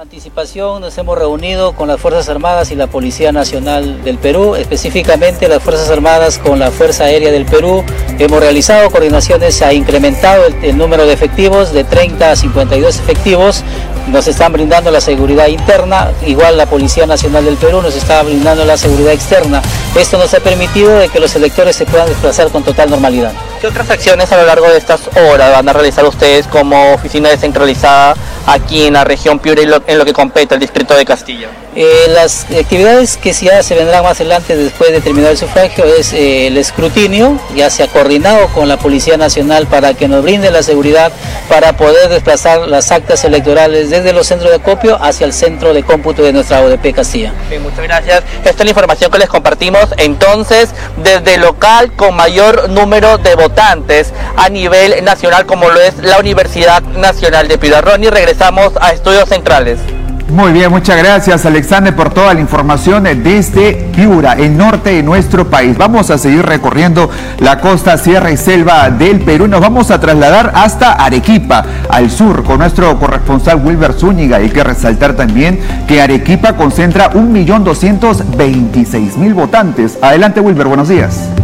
anticipación nos hemos reunido con las Fuerzas Armadas y la Policía Nacional del Perú, específicamente las Fuerzas Armadas con la Fuerza Aérea del Perú. Hemos realizado coordinaciones, se ha incrementado el número de efectivos de 30 a 52 efectivos, nos están brindando la seguridad interna, igual la Policía Nacional del Perú nos está brindando la seguridad externa. Esto nos ha permitido de que los electores se puedan desplazar con total normalidad. ¿Qué otras acciones a lo largo de estas horas van a realizar ustedes como oficina descentralizada aquí en la región Piura y en lo que compete al distrito de Castillo? Las actividades que ya se vendrán más adelante después de terminar el sufragio es el escrutinio. Ya se ha coordinado con la Policía Nacional para que nos brinde la seguridad para poder desplazar las actas electorales desde los centros de acopio hacia el centro de cómputo de nuestra ODP Castilla. Bien, muchas gracias. Esta es la información que les compartimos entonces desde el local con mayor número de votantes a nivel nacional, como lo es la Universidad Nacional de Piura. Ronnie, regresamos a Estudios Centrales. Muy bien, muchas gracias Alexander por toda la información desde Piura, el norte de nuestro país. Vamos a seguir recorriendo la costa, sierra y selva del Perú. Nos vamos a trasladar hasta Arequipa, al sur, con nuestro corresponsal Wilber Zúñiga. Hay que resaltar también que Arequipa concentra 1.226.000 votantes. Adelante Wilber, buenos días.